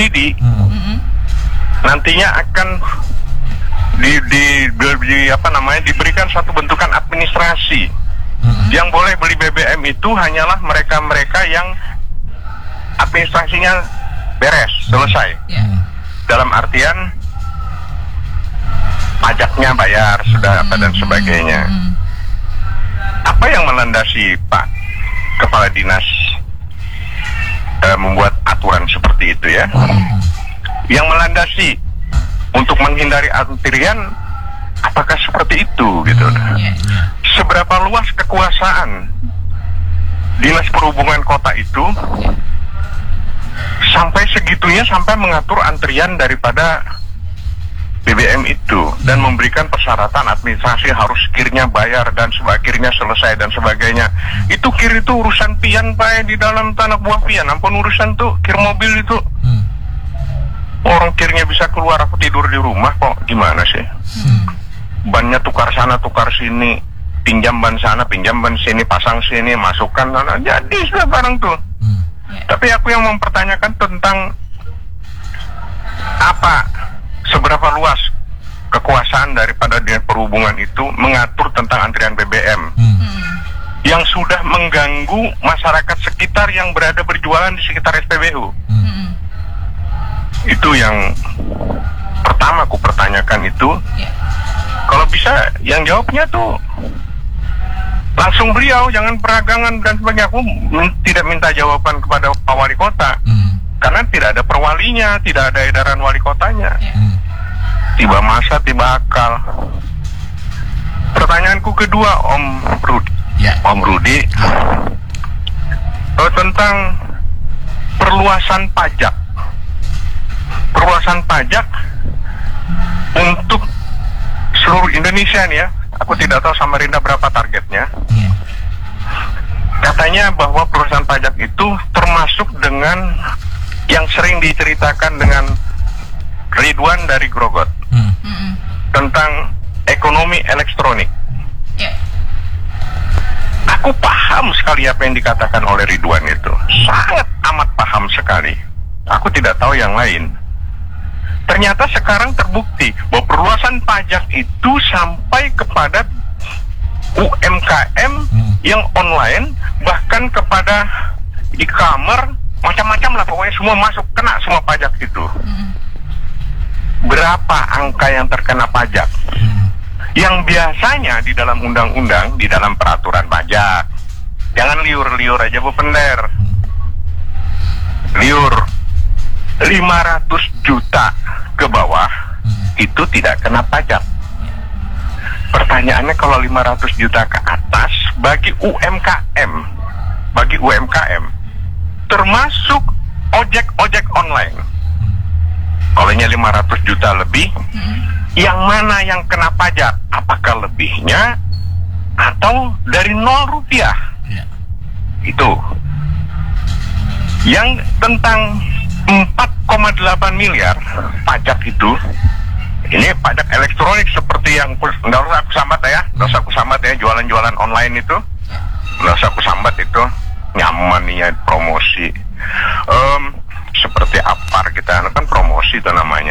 subsidi nantinya akan diberikan satu bentukan administrasi. Yang boleh beli BBM itu hanyalah mereka-mereka yang administrasinya beres, selesai. Dalam artian pajaknya bayar, sudah apa dan sebagainya. Apa yang melandasi Pak Kepala Dinas membuat aturan seperti itu ya? Yang melandasi untuk menghindari antrian, apakah seperti itu gitu? Seberapa luas kekuasaan Dinas Perhubungan Kota itu sampai segitunya, sampai mengatur antrian daripada BBM itu dan memberikan persyaratan administrasi harus kirnya bayar dan sebagainya, selesai dan sebagainya. Itu kir itu urusan pian Pak, di dalam tanah buah pian. Ampun, urusan tuh kir mobil itu. Orang kirnya bisa keluar, aku tidur di rumah kok, gimana sih? Bannya tukar sana tukar sini, pinjam ban sana pinjam ban sini, pasang sini, masukkan sana, jadi sudah barang tuh. Tapi aku yang mempertanyakan tentang apa, seberapa luas kekuasaan daripada Dinas Perhubungan itu mengatur tentang antrian BBM yang sudah mengganggu masyarakat sekitar yang berada berjualan di sekitar SPBU. Itu yang pertama aku pertanyakan itu. Kalau bisa yang jawabnya tuh langsung beliau, jangan peragangan dan sebagainya. Aku tidak minta jawaban kepada Pak Wali Kota karena tidak ada perwalinya, tidak ada edaran wali kotanya. Tiba masa, tiba akal. Pertanyaanku kedua, Om Rudi, tentang perluasan pajak. Perluasan pajak untuk seluruh Indonesia nih ya. Aku tidak tahu Samarinda berapa targetnya. Katanya bahwa perluasan pajak itu termasuk dengan yang sering diceritakan dengan Ridwan dari Grogot tentang ekonomi elektronik. Aku paham sekali apa yang dikatakan oleh Ridwan itu, sangat amat paham sekali. Aku tidak tahu yang lain. Ternyata sekarang terbukti bahwa perluasan pajak itu sampai kepada UMKM yang online, bahkan kepada e-commerce, macam-macam lah pokoknya, semua masuk, kena semua pajak itu. Berapa angka yang terkena pajak? Yang biasanya di dalam undang-undang, di dalam peraturan pajak, jangan liur-liur aja Bu Pender. Liur 500 juta ke bawah itu tidak kena pajak. Pertanyaannya kalau 500 juta ke atas bagi UMKM termasuk ojek online, kalau 500 juta lebih, yang mana yang kena pajak? Apakah lebihnya atau dari 0 rupiah? Itu yang tentang 4,8 miliar pajak itu. Ini pajak elektronik seperti yang nggak usah aku sambat ya, jualan-jualan online itu nggak usah aku sambat, itu nyaman ya promosi. Seperti Apar kita kan promosi itu namanya.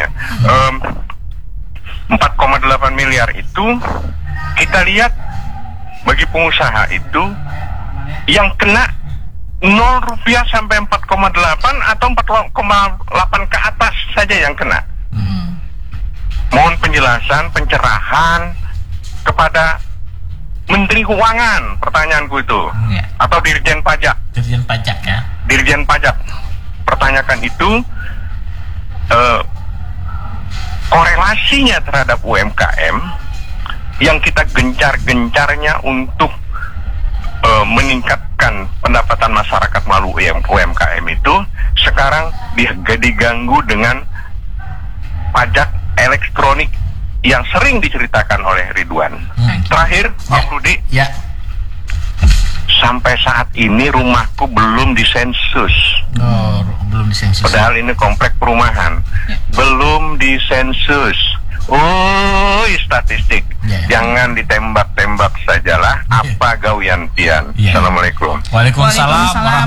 4,8 miliar itu kita lihat bagi pengusaha itu yang kena 0 rupiah sampai 4,8 atau 4,8 ke atas saja yang kena. Mohon penjelasan, pencerahan kepada Menteri Keuangan, pertanyaanku itu, atau Dirjen Pajak. Dirjen Pajak ya. Dirjen Pajak, pertanyakan itu korelasinya terhadap UMKM yang kita gencar-gencarnya untuk meningkatkan pendapatan masyarakat melalui UMKM itu sekarang diganggu dengan pajak elektronik yang sering diceritakan oleh Ridwan. Terakhir, Pak Rudi, sampai saat ini rumahku belum disensus. Belum disensus. Padahal ini komplek perumahan, belum disensus. Statistik. Jangan ditembak-tembak sajalah. Apa gawian pian. Assalamualaikum. Waalaikumsalam.